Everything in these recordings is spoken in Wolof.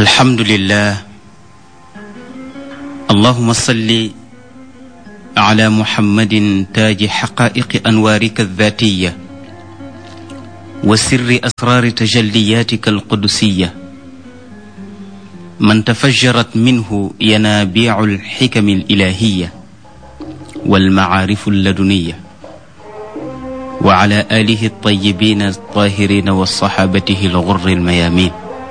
الحمد لله. اللهم صل على محمد تاج حقائق أنوارك الذاتية وسر أسرار تجلياتك القدسية من تفجرت منه ينابيع الحكم الإلهية والمعارف اللدنية وعلى آله الطيبين الطاهرين وصحابته الغر الميامين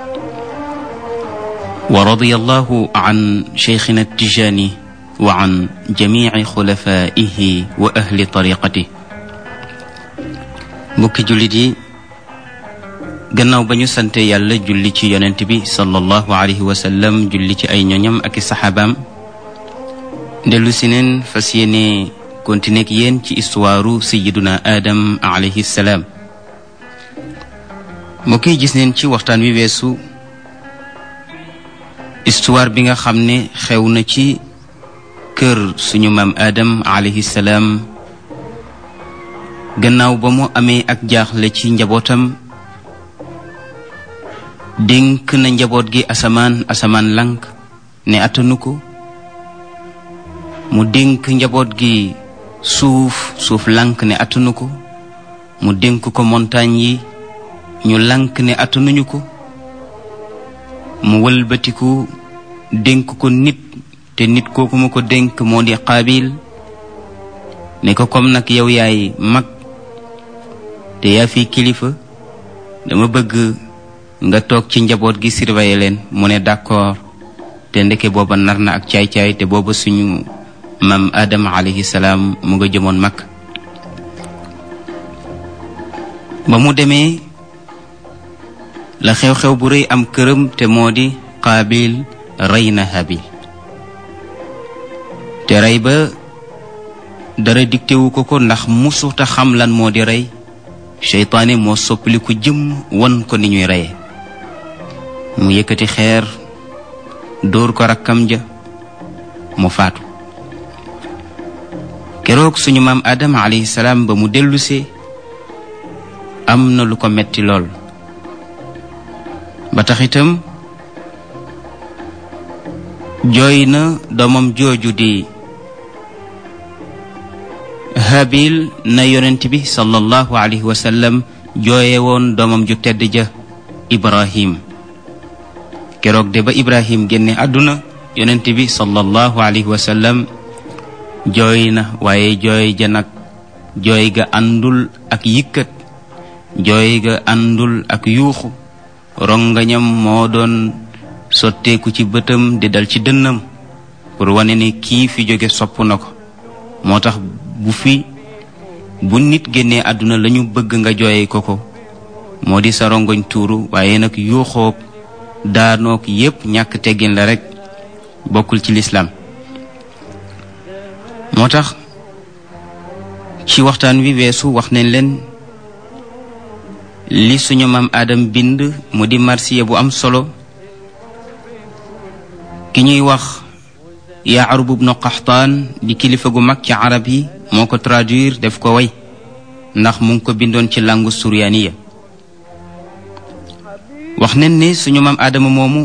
ورضي الله عن شيخنا التجاني وعن جميع خلفائه وأهل طريقته. mbokki jullit yi gannaaw ba ñu sante yàlla julli ci yonent bi sallallahu alayhi wa sallam julli ci ay ñoñam ak i saxaabaam dellu si neen fas yéene continuer ak yéen ci histoire sayyiduna Adam alayhi salaam. mbokk yi gis neen ci waxtaan wi weesu histoire bi nga xam ne xew na ci kër suñu maam Adam alayhi salaam gannaaw ba mu amee ak jaaxle ci njabootam dénk na njaboot gi asamaan lank ne attanu ko mu dénk njaboot gi suuf lank ne attanu ko mu dénk ko montagne yi ñu lank ne attanuñu ko mu wëlbatiku dénk ko nit te nit kooku mu ko dénk moo di Qaabil ne ko comme nag yow yaay mag te yaa fi kilifa dama bëgg nga toog ci njaboot gi surveiller leen mu ne d'accord te ndeke booba nar na ak caay-caay te booba suñu maam Adam alayhi salaam mu nga jëmoon mag ba mu demee la xew-xew bu rëy am këram te moo di Qaabil rey na Habil te rey ba dara diktewu ko ndax musuta xam lan moo di rey seytaane moo soppali ko jëm won ko ni ñuy reye mu yëkkati xeer dóor ko rakkam ja mu faatu keroog suñu maam Adam alayhi salaam ba mu dellusee am na lu ko metti lool ba tax itam jooy na doomam jooju di Habil na yonent bi sallallahu alayhi wa sallam jooye woon doomam ju tedd ja Ibrahim keroog de ba Ibrahim génne àdduna yonent bi sallallahu alayhi wa sallam jooy na waaye jooy ja nag jooy ga àndul ak yëkkat jooy ga àndul ak yuuxu rongañam moo doon sotteeku ci bëtam di dal ci dënnam pour wane ne kii fi jóge sopp na ko moo tax bu nit génnee àdduna lañu bëgg nga jooye ko moo di sa rongoñ tuuru waaye nag yuuxoog daanoog yépp ñàkk teggin la rekk bokkul ci lislaam moo tax ci waxtaan wi weesu wax nañ leen li suñu maam Adam bind mu di marsiya bu am solo ki ñuy wax Ya'rub ibn Qahtaan di kilifa gu mag ci arab yi moo ko traduire def ko way ndax mu ngi ko bindoon ci langue suryaaniya wax nañ ne suñu maam Adama moomu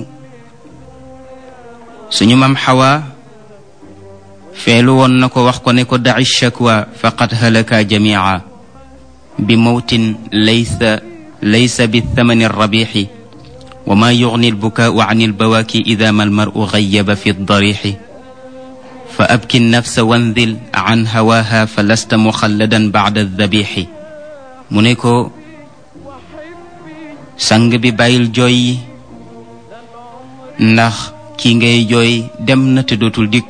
suñu maam Hawa feelu woon na ko wax ko ne ko da'i shakwa faqad halaka jami'a bi mawtin laysa bi thamani rabixi wa ma yughni al-bukaa'u 'ani al-bawaaki idha ma al-mar'u ghayyaba fi ad-dariixi fa abki an-nafsa wanzil 'an hawaaha fa lasta mukhalladan ba'da ad-dhabiixi mu ne ko sang bi bàyyil jooy yi ndax kii ngay jooy dem na te dootul dikk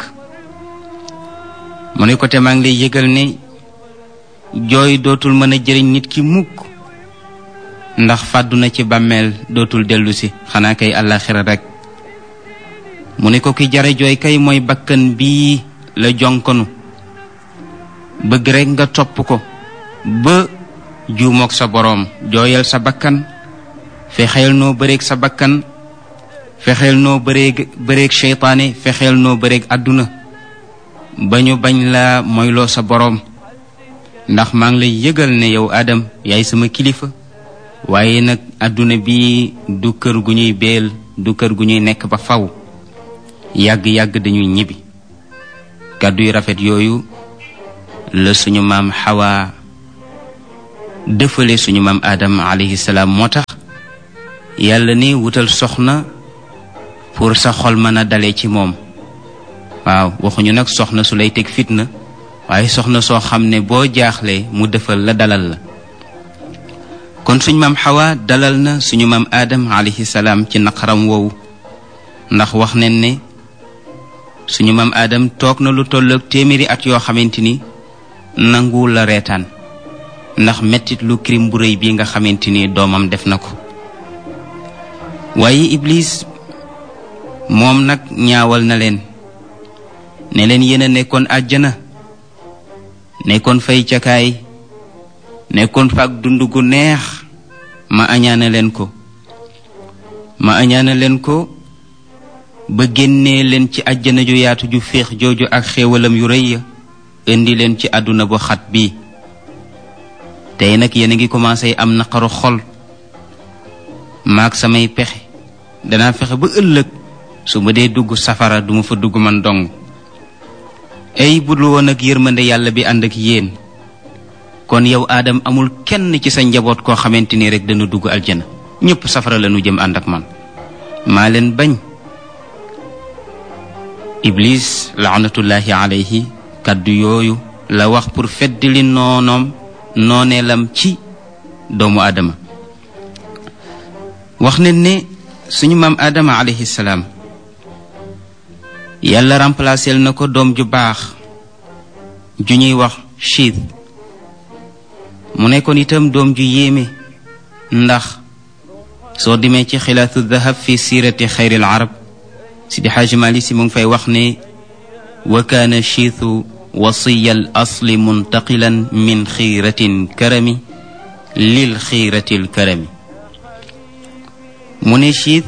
mu ne ko te maa ngi lay yëgal ne jooy dootul mën a jëriñ nit ki mukk ndax fàddu na ci bàmmeel dootul dellu si xanaa kay àllaaxira rekk mu ne ko ki jare jooy kay mooy bakkan bii la jonkonu bëgg rekk nga topp ko ba juumook sa boroom jooyal sa bakkan fexeel noo bëreeg sa bakkan fexeel noo bëreeg seytaane fexeel noo bëreeg àdduna ba ñu bañ la moyloo sa boroom ndax maa ngi lay yëgal ne yow Adam yaay sama kilifa waaye nag àdduna bi du kër gu ñuy beel du kër gu ñuy nekk ba faw yàgg-yàgg dañuy ñibbi kàddu yu rafet yooyu la suñu maam Hawa dëfale suñu maam Adam alayhi salaam moo tax yàlla ni wutal soxna pour sa xol mën a dalee ci moom waaw waxuñu nag soxna su lay teg fitna waaye soxna soo xam ne boo jaaxlee mu defal la dalal la kon suñu maam Hawa dalal na suñu maam Adam alayhi salaam ci naqaram woowu ndax wax nañ ne suñu maam Adam toog na lu tolloog téeméeri at yoo xamante ni nanguwul la reetaan ndax mettit lu crime bu rëy bii nga xamante ni doomam def na ko waaye Iblis moom nag ñaawal na leen ne leen yéen a nekkoon àjjana nekkoon fay cakaay nekkoon fa ak dund gu neex ma añaana leen ko ba génnee leen ci àjjana ju yaatu ju féex jooju ak xéewalam yu rëy ya indi leen ci àdduna bu xat bii tey nag yéen a ngi commencé am naqaru xol maag samay pexe danaa fexe ba ëllëg su ma dee dugg safara duma fa dugg man dong ay budul woon ak yërmande yàlla bi ànd ak yéen kon yow Adam amul kenn ci sa njaboot koo xamante ni rek dana dugg aljana ñépp safara la nu jëm ànd ak man maa leen bañ Iblis laanatullahi alayhi kàddu yooyu la wax pour feddali nooneelam ci doomu Adama wax nañ ne suñu maam Adama alayhi salaam yàlla remplacel na ko doom ju baax ju ñuy wax Chiit mu nekkoon itam doom ju yéeme ndax soo demee ci xilaatu dahab fi siirati xayril arab Sidi Xaaji Maalik Si mu ngi fay wax ne wa kaana Chiitu wasiya al asli muntaqilan min xiiratin karami lil xiiratil karami mu ne Chiit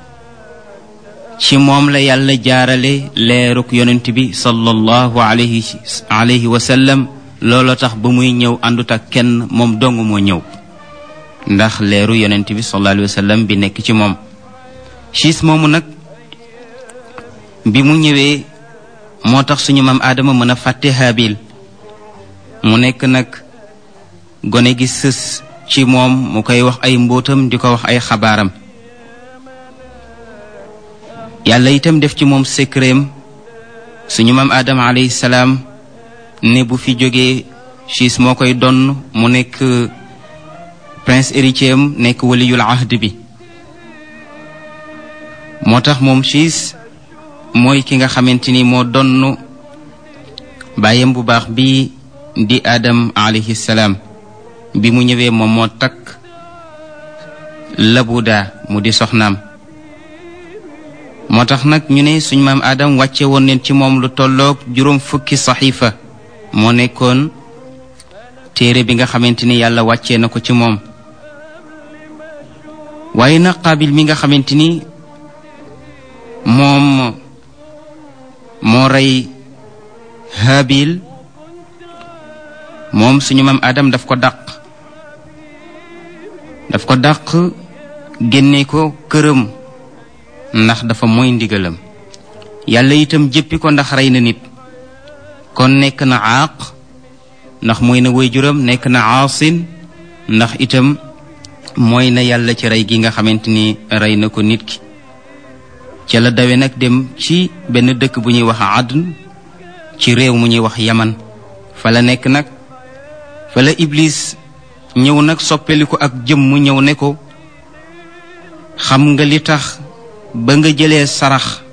ci moom la yàlla jaarale leeruk yonent bi sallallahu alayhi wa sallam looloo tax ba muy ñëw àndut ak kenn moom dong moo ñëw ndax leeru yonent bi sallallahu alayhi wa sallam bi nekk ci moom Chiit moomu nag bi mu ñëwee moo tax suñu maam Adama mën a fàtte Haabil mu nekk nag gone gi sës ci moom mu koy wax ay mbóotam di ko wax ay xabaaram yàlla itam def ci moom secretam suñu maam Adama alayhi salaam ne bu fi jógee Chiit moo koy donn mu nekk prince héritier am nekk waliyul ahd bi moo tax moom Chiit mooy ki nga xamante ni moo donn bàyyam bu baax bi di Adam alayhi salaam bi mu ñëwee moom moo takk Labuda mu di soxnaam moo tax nag ñu ne suñ maam Adam wàcce woon neen ci moom lu tolloog 40 saxiifa moo nekkoon téere bi nga xamante ni yàlla wàccee na ko ci moom waaye nag Qaabil mi nga xamante ni moom moo rey Haabil moom suñu maam Adam daf ko dàq génne ko këram ndax dafa mooy ndigalam yàlla itam jéppi ko ndax rey na nit kon nekk na aaq ndax mooy na waajuram nekk na aasin ndax itam mooy na yàlla ci rey gi nga xamante ni rey na ko nit ki ca la dawe nag dem ci benn dëkk bu ñuy wax Adn ci réew mu ñuy wax Yaman fa la nekk nag fa la Iblis ñëw nag soppeli ko ak jëm mu ñëw ne ko xam nga li tax ba nga jëlee sarax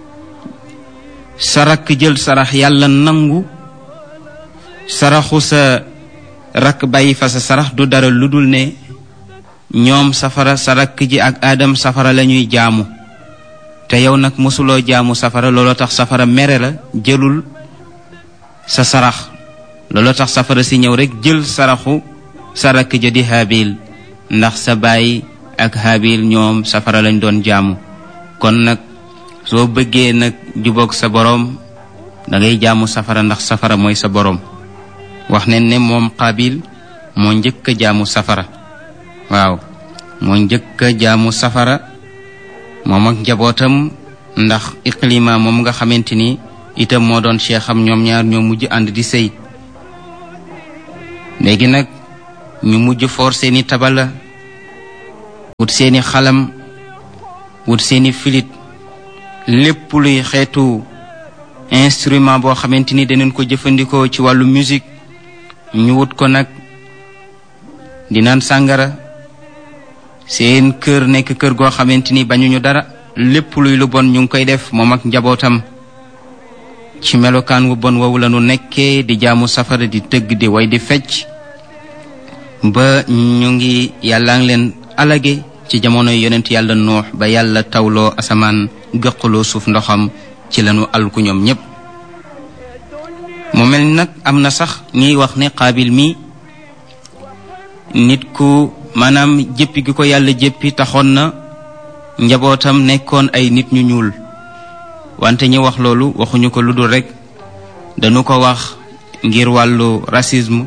sa rakk jël sarax yàlla nangu saraxu sa rakk bàyyi fa sa sarax du dara lu dul ne ñoom safara sa rakk ji ak Adam safara la ñuy jaamu te yow nag mosuloo jaamu safara looloo tax safara mere la jëlul sa sarax looloo tax safara si ñëw rek jël saraxu sa rakk ja di Haabil ndax sa baay ak Haabil ñoom safara lañ doon jaamu kon nag soo bëggee nag jubóog sa boroom dangay jaamu safara ndax safara mooy sa boroom wax ne ne moom Qaabil moo njëkk a jaamu safara waaw moo njëkk a jaamu safara moom ak njabootam, ndax Ikrima moom nga xamante ni itam moo doon cheikham, ñoom ñaar ñoo mujj ànd di sëy. léegi nag ñu mujj for seeni tabala, wut seeni xalam, wut seeni filit, lépp luy xeetu instrument boo xamante ni danañ ko jëfandikoo ci wàllu musique, ñu wut ko nag di naan sàngara. seen kër nekk kër goo xamante ni bañuñu dara, lépp luy lu bon ñu ngi koy def moom ak njabootam. ci melokaan wu bon woowu la nu nekkee di jaamu safara, di tëgg, di way, di fecc, ba ñu ngi yàlla ngi leen alage ci jamono yonent yàlla Nuux, ba yàlla tawloo asamaan, gëqaloo suuf ndoxam, ci lañu alku ñoom ñépp. mu mel ni nag am na sax ñuy wax ne Qaabil mi nit ku maanaam jëppi gi ko yàlla jëppi taxoon na njabootam nekkoon ay nit ñu ñuul, wante ñi wax loolu waxuñu ko lu dul rekk dañu ko wax ngir wàllu racisme,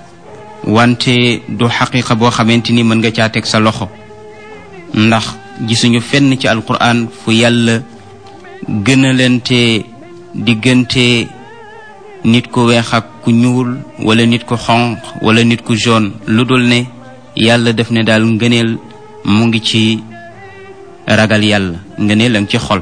wante du xaqiiqa boo xamante ni mën nga caa teg sa loxo, ndax gisuñu fenn ci alquran fu yàlla gënalante diggante nit ku weex ak ku ñuul, wala nit ku xonq, wala nit ku jaune, lu dul ne yàlla def ne daal ngëneel mu ngi ci ragal yàlla, ngëneel a ngi ci xol.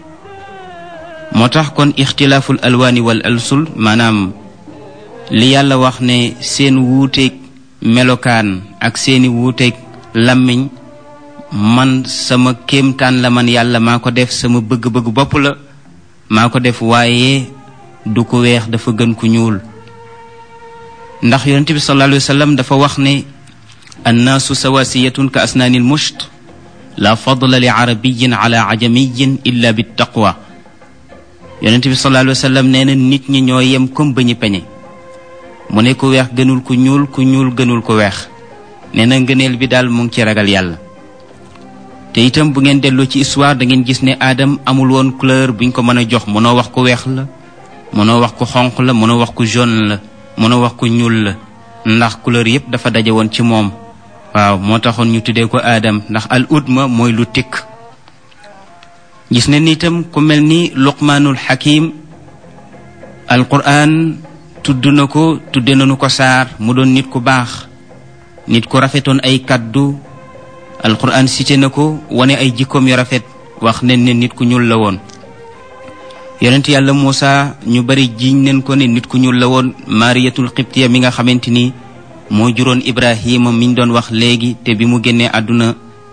moo tax kon ixtilaaful alwaani wal alsul, maanaam li yàlla wax ne seen wuuteeg melokaan ak seeni wuuteeg làmmiñ, man sama kéemtaan la, man yàlla maa ko def, sama bëgg-bëgg bopp la maa ko def, waaye du ko weex dafa gën ku ñuul. ndax yonent bi sallallahu alayhi wa sallam dafa wax ne annaasu sawasiyatun ka asnaanil musht, la fadla li arabiyin ala ajamiyin illa bi taqwa. yonent bi sallallahu alayhi wa sallam nee na nit ñi ñoo yem comme ba ñu peñe. mu ne ku weex gënul ku ñuul, ku ñuul gënul ku weex. nee na ngëneel bi daal mu ngi ci ragal yàlla. te itam bu ngeen delloo ci histoire da ngeen gis ne Adam amul woon couleur buñ ko mën a jox. mënoo wax ku weex la, mënoo wax ku xonq la, mënoo wax ku jaune la, mënoo wax ku ñuul la, ndax couleur yépp dafa daje woon ci moom. waaw moo taxoon ñu tuddee ko Adam, ndax al udma mooy lu tikk. gis ne ni itam ku mel ni Luqmaanul Hakim, alquran tudd na ko, tudde nañu ko saar, mu doon nit ku baax, nit ku rafetoon ay kaddu. alquran cité na ko, wane ay jikkoom yu rafet, wax nen ne nit ku ñuul la woon. yonent yàlla Muusa ñu bari jiiñ nen ko ne nit ku ñuul la woon. Mariyatul Qibtiya mi nga xamante ni moo juróon Ibrahima miñ doon wax léegi, te bi mu génnee àdduna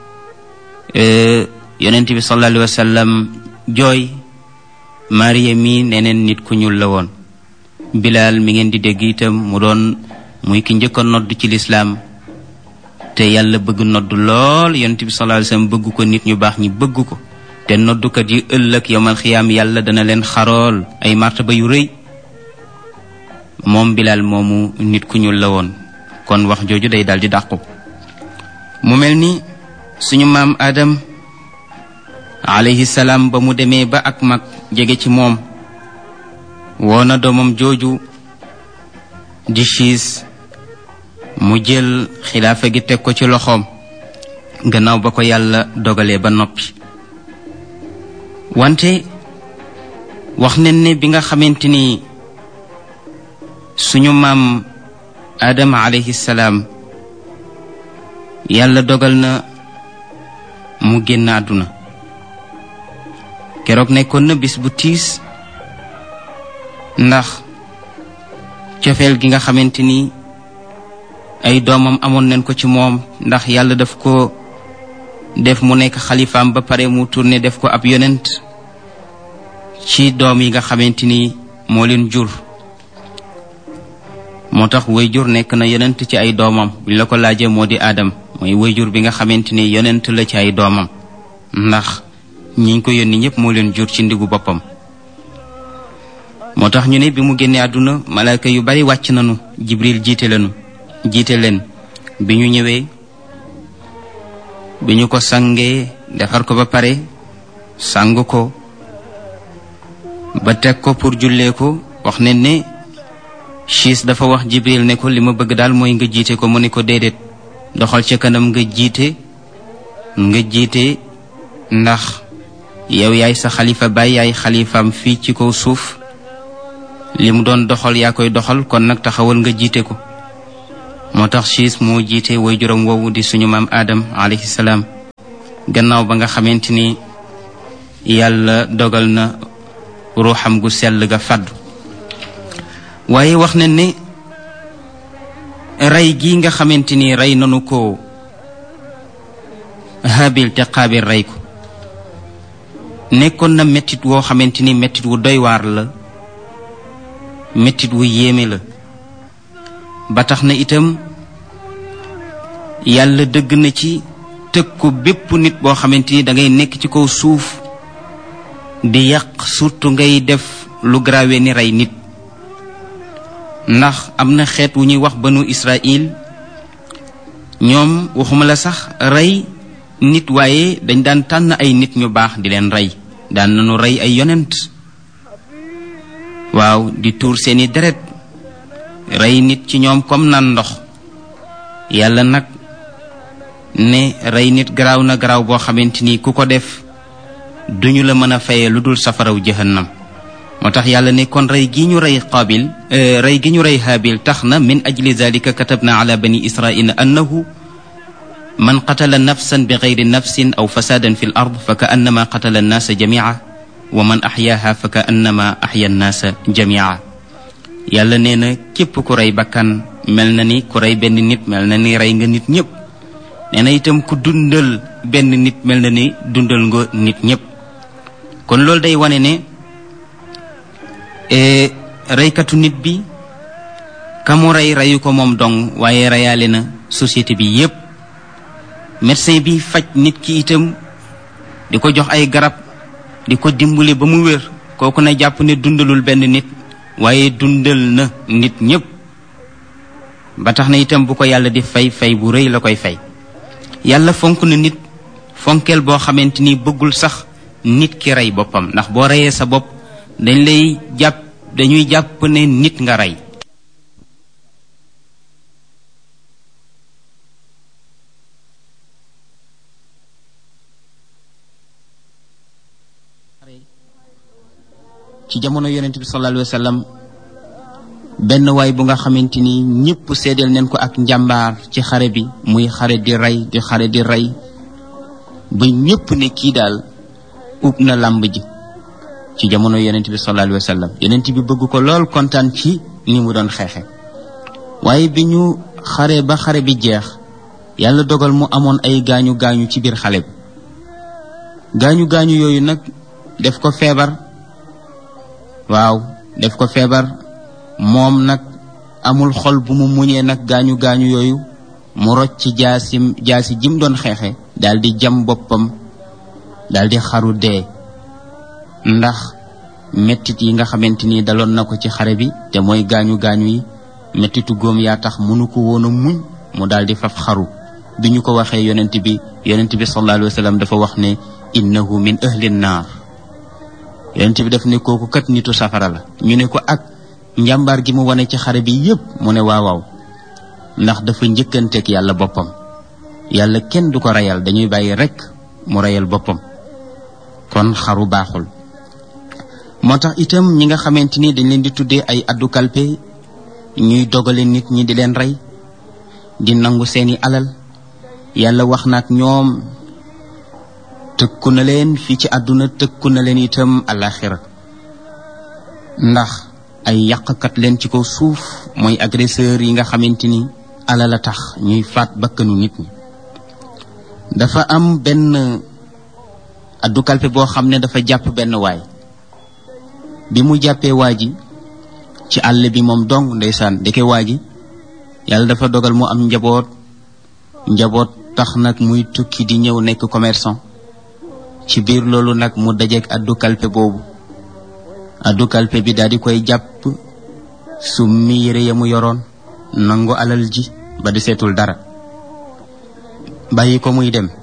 yonent bi sallallahu alayhi wa sallam jooy, Mariya mi neneen nit ku ñuul la woon. Bilaal mi ngeen di dégg itam mu doon muy ki njëkk a nodd ci lislaam, te yàlla bëgg nodd lool, yonent bi sallallahu alayhi wa sallam bëgg ko, nit ñu baax ñi bëgg ko. te noddukat yi ëllëg yawmal xiyaam yàlla dana leen xarool ay martaba yu rëy. moom Bilaal moomu nit ku ñuul la woon, kon wax jooju day daldi dàqu. mu mel ni suñu maam Adam alayhi salaam ba mu demee ba ak mag jege ci moom, woona doomam jooju di Siis, mu jël xilaafa gi teg ko ci loxoom gannaaw ba ko yàlla dogalee ba noppi. wante wax nañ ne bi nga xamante ni suñu maam Adama alayhi salaam yàlla dogal na mu génn àdduna, keroog nekkoon na bis bu tiis, ndax cofeel gi nga xamante ni ay doomam amoon nañ ko ci moom, ndax yàlla daf ko def mu nekk xalifaam ba pare mu tourné def ko ab yonent ci doom yi nga xamante ni moo leen jur. moo tax wayjur nekk na yonent ci ay doomam. buñ la ko laajee moo di Adam, mooy wayjur bi nga xamante ni yonent la ci ay doomam, ndax ñiñ ko yónni ñëpp moo leen jur ci ndigu boppam. moo tax ñu ne bi mu génnee àdduna malaaka yu bari wàcc nañu, Jibril jiite leen. bi ñu ñëwee, bi ñu ko sangee defar ko ba pare, sang ko ba teg ko pour jullee ko, wax ne ne Siis dafa wax Jibril ne ko li ma bëgg daal mooy nga jiite ko. mu ne ko déedéet, doxal ca kanam nga jiite ndax yow yaay sa xalifa baay yaay xalifaam fii ci kaw suuf li mu doon doxal yaa koy doxal kon nag taxawal nga jiite ko. moo tax siis moo jiite way juróom woowu di suñu maam Adam alayhi salaam gannaaw ba nga xamante ni yàlla dogal na ruuxam gu sell ga fàddu. waaye wax na ne rey gi nga xamante ni rey nanu ko Haabil te Qaabil rey ko nekkoon na mettit woo xamante ni mettit wu doy waar la, mettit wu yéeme la. ba tax na itam yàlla dëgg na ci tëkku bépp nit boo xamante ni dangay nekk ci kaw suuf di yàq, surtout ngay def lu grave ni rey nit. ndax am na xeet wu ñuy wax banu Israël, ñoom waxuma la sax rey nit waaye dañ daan tànn ay nit ñu baax di leen rey. daan nañu rey ay yonent, waaw, di tuur seeni deret, rey nit ci ñoom comme naan ndox. yàlla nag ne rey nit garaaw na garaaw boo xamante ni ku ko def duñu la mën a fayee lu dul safaraw jahannam. moo tax yàlla ne kon rey gi ñu rey Qaabil rey gi ñu rey Haabil tax na min ajli zalika katabna ala bani israila annahu man qatala nafsan bi gayri nafsin aw fasadan fi l ard fa ka annama qatala annaasa jamia wa man axyaaha fa ka annama axya annaasa jamia. yàlla nee na képp ku rey bakkan mel na ni ku rey benn nit, mel na ni rey nga nit ñëpp. nee na itam ku dundal benn nit mel na ni dundal nga nit ñëpp. kon loolu day wane ne reykatu nit bi ka mu rey reyu ko moom dong waaye reyaale na société bi yépp. médecin bi faj nit ki itam di ko jox ay garab di ko dimbali ba mu wér, kooku na jàpp ne dundalul benn nit waaye dundal na nit ñépp. ba tax na itam bu ko yàlla di fay fay bu rëy la koy fay. yàlla fonk na nit fonkeel boo xamante ni bëggul sax nit ki rey boppam, ndax boo reyee sa bopp dañuy jàpp ne nit nga rey. ci jamono yonent bi sallallahu alayhi wa sallam benn waay bu nga xamante ni ñëpp seedeel nañ ko ak njàmbaar ci xare bi, muy xare di rey di xare di rey ba ñëpp ne kii daal ub na làmb ji ci jamono yonent bi sallallahu alayhi wa sallam. yonent bi bëgg ko lool, kontaan ci ni mu doon xeexe. waaye bi ñu xare ba xare bi jeex yàlla dogal mu amoon ay gaañu gaañu ci biir xale bi. gaañu gaañu yooyu nag def ko feebar, waaw def ko feebar. moom nag amul xol bu mu muñee nag gaañu gaañu yooyu, mu rocc ci jaasi jim doon xeexe daal di jam boppam, daal di xaru dee. ndax mettit yi nga xamante ni daloon na ko ci xare bi, te mooy gaañu gaañu yi, mettitu góom yaa tax mënu ko woon a muñ, mu daal di faf xaru. bi ñu ko waxee yonent bi sallallahu alayhi wa sallam dafa wax ne innahu min ahli naar. yonent bi daf ne kooku kat nitu safara la. ñu ne ko ak njàmbaar gi mu wane ci xare bi yépp, mu ne waaw ndax dafa njëkkanteeg yàlla boppam. yàlla kenn du ko reyal, dañuy bàyyi rekk mu reyal boppam. kon xaru baaxul. moo tax itam ñi nga xamante ni dañ leen di tuddee ay addu kalpe, ñuy dogale nit ñi di leen rey, di nangu seeni alal, yàlla wax na ak ñoom, tëkku na leen fii ci àdduna, tëkku na leen itam alaxira. ndax ay yàqkat leen ci kaw suuf, mooy agresseur yi nga xamante ni alal a tax ñuy faat bakkanu nit ñi. dafa am benn addu kalpe boo xam ne dafa jàpp benn waay. bi mu jàppee waa ji ci àll bi moom dong, ndeysaan ndeke waa ji yàlla dafa dogal mu am njaboot tax nag muy tukki di ñëw nekk commerçant. ci biir loolu nag mu dajeek addu kalpe boobu. addu kalpe bi daal di koy jàpp, summi yére ya mu yoroon, nangu alal ji ba di seetul dara, bàyyi ko muy dem.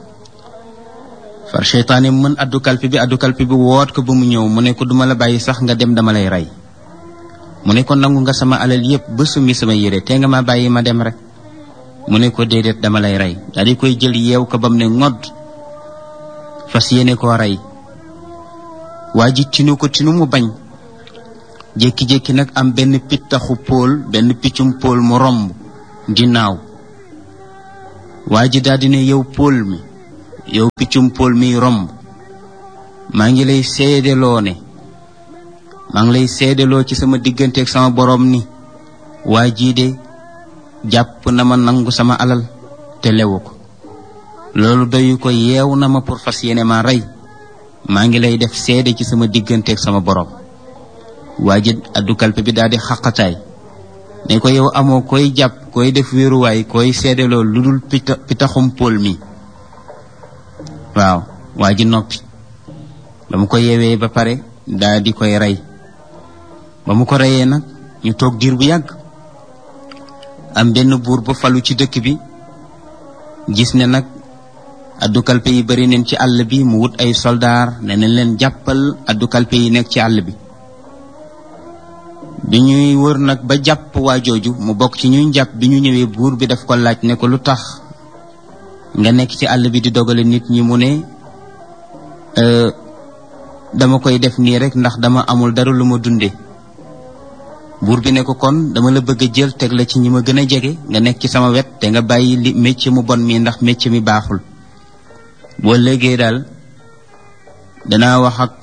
far seytaane mën addu kalpe bi woot ko ba mu ñëw. mu ne ko duma la bàyyi sax nga dem, dama lay rey. mu ne ko nangu nga sama alal yépp ba summi sama yére, te nga ma bàyyi ma dem rek. mu ne ko déedéet, dama lay rey. daal di koy jël yeew ko ba mu ne ngodd, fas yéene koo rey. waa ji tinu ko tinu mu bañ. jékki-jékki nag am benn pittaxu póol benn piccum póol mu romb di naaw. waa ji daldi ne yow póol mi yow piccum póol mi romb maa ngi lay seedeloo ne maa ngi lay seedeloo ci sama digganteeg sama borom ni waa jii de jàpp na ma nangu sama alal te lewu ko loolu doyu ko yeew na ma pour fas yéene ma rey maa ngi lay def seede ci sama digganteeg sama borom. waa ji addu kalpe bi daal di xaqataay ne ko yow amoo koy jàpp koy def wéeruwaay koy seedeloo lu dul pitaxum póol mi. waaw waa ji noppi ba mu ko yeewee ba pare daal di koy rey. ba mu ko reyee nag ñu toog diir bu yàgg am benn buur ba falu ci dëkk bi gis ne nag addu kalpe yi bari neen ci àll bi mu wut ay soldaar ne nañ leen jàppal addu kalpe yi nekk ci àll bi. bi ñuy wër nag ba jàpp waa jooju mu bokk ci ñuy jàpp bi ñu ñëwee buur bi daf ko laaj ne ko lu tax nga nekk ci àll bi di dogale nit ñi mu ne dama koy def nii rek ndax dama amul dara lu ma dunde. buur bi ne ko kon dama la bëgg a jël teg la ci ñi ma gën a jege nga nekk ci sama wet te nga bàyyi li métier mu bon mi ndax métier mi baaxul. boo léegi daal danaa wax ak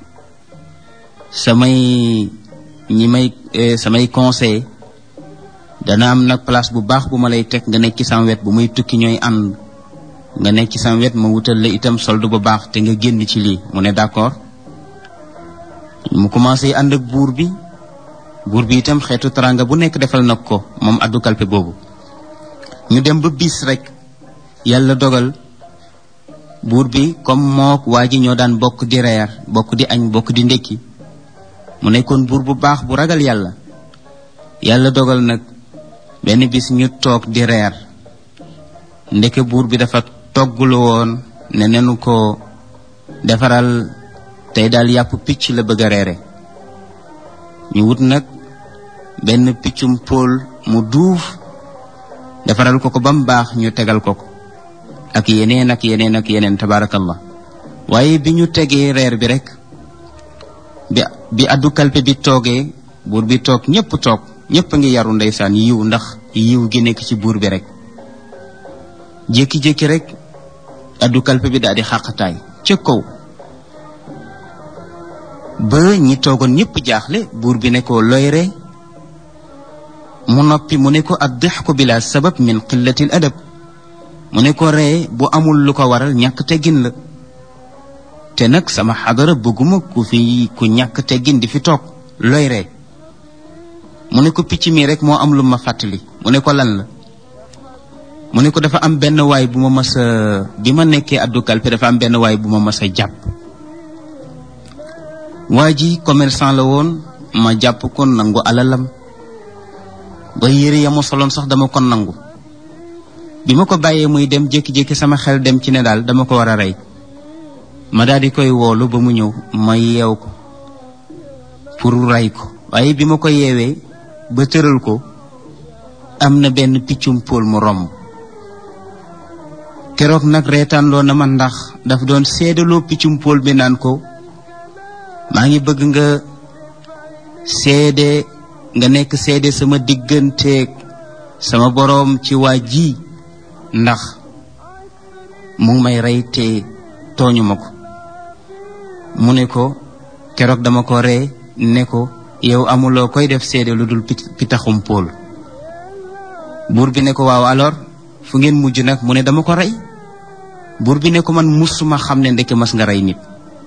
samay conseil dana am nag place bu baax bu ma lay teg nga nekk ci sama wet bu muy tukki ñooy ànd nga nekk ci sama wet ma wutal la itam solde bu baax te nga génn ci lii. mu ne d'accord. mu commencé ànd ak buur bi itam xeetu taranga bu nekk defal nag ko moom addu kalpe boobu. ñu dem ba bis rek yàlla dogal buur bi comme mook waa ji ñoo daan bokk di reer bokk di añ bokk di ndekki mu nekkoon buur bu baax bu ragal yàlla. yàlla dogal nag benn bis ñu toog di reer ndeke buur bi dafa toggulu woon ne nenu ko defaral tey daal yàpp picc la bëgg a reere. ñu wut nag benn piccum póol mu duuf defaral ko ba mu baax ñu tegal ko ak yeneen tabaarakallah. waaye bi ñu tegee reer bi rek bi addu kalpe bi toogee buur bi toog ñépp a ngi yaru ndeysaan yiw ndax yiw gi nekk ci buur bi rek. jékki-jékki rek addu kalpe bi daal di xàqataay ca kaw ba ñi toogoon ñépp jaaxle. buur bi ne ko looy ree mu noppi mu ne ko ad-dihku bila sabab min qillatil adab mu ne ko ree bu amul lu ko waral ñàkk teggin la te nag sama xadara bëgguma ku ñàkk teggin di fi toog looy ree. mu ne ko picc mi rek moo am lu ma fàttali. mu ne ko lan la. mu ne ko dafa am benn waay bu ma mas a bi ma nekkee addu kalpe dafa am benn waay bu ma mas a jàpp. waa ji commerçant la woon ma jàpp ko nangu alalam ba yére ya ma soloon sax dama ko nangu. bi ma ko bàyyee muy dem jékki-jékki sama xel dem ci ne daal dama ko war a rey. ma daal di koy woolu ba mu ñëw ma yeew ko pour rey ko. waaye bi ma ko yeewee ba tëral ko am na benn piccum póol mu romb. keroog nag reetaanloo na ma ndax daf doon seedaloo piccum póol bi naan ko maa ngi bëgg nga nekk seede sama digganteeg sama boroom ci waa ji ndax mu ngi may rey te tooñu ma ko. mu ne ko keroog dama ko ree ne ko yow amuloo koy def seede lu dul pitaxum póol. buur bi ne ko waaw alors fu ngeen mujj nag. mu ne dama ko rey. buur bi ne ko man musuma xam ne ndeke mas nga rey nit.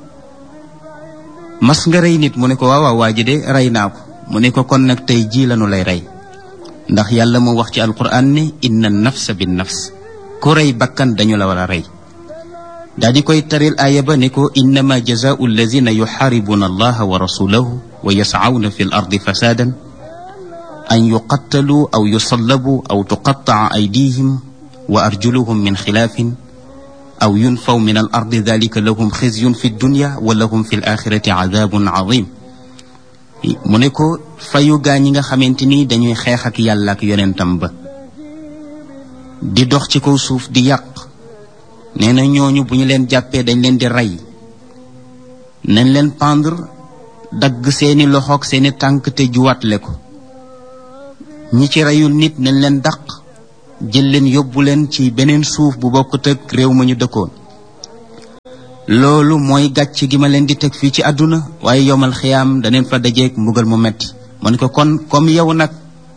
mu ne ko waaw waa ji de rey naa ko. mu ne ko kon nag tey jii lanu lay rey ndax yàlla moo wax ci alquran ne inna nafsa bin nafs ku rey bakkan dañu la war a rey. daa di koy taril aaya ba ne ko innama jazaau allazina yuxaaribuna allaha wa rasulahu wa yascawna fi l ardi fasaadan an yuqattalu aw yusallabu aw tuqattaca aydihim wa arjuluhum min xilaafin aw yunfaw min al ardi dalika lahum xizyun fi dunya wa lahum fi l axirati cadaabun cadim. mu ne ko fayu gaa ñi nga xamante ni dañuy xeex ak yàlla ak yonentam ba di dox ci kaw suuf di yàq nee na ñooñu bu ñu leen jàppee dañ leen di rey nañ leen pendre dagg seeni loxoog seeni tànk te juwaatle ko ñi ci reyul nit nañ leen dàq jël leen yóbbu leen ci beneen suuf bu bokkut ak réew ma ñu dëkkoon loolu mooy gàcc gi ma leen di teg fii ci àdduna waaye yomal xiyaam daneen fa dajeeg mbugal mu metti ma ne ko kon comme yow nag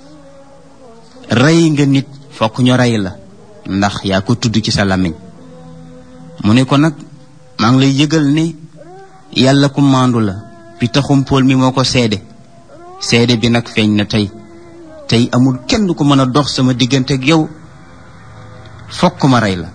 rey nga nit fokk ñu rey la ndax yaa ko tudd ci sa làmmiñ mu ne ko nag maa ngi lay yëgal ne yàlla ku maandu la bi taxum pool mi moo ko seede bi nag feeñ na tey amul kenn ku mën a dox sama diggante ak yow fokk ma rey la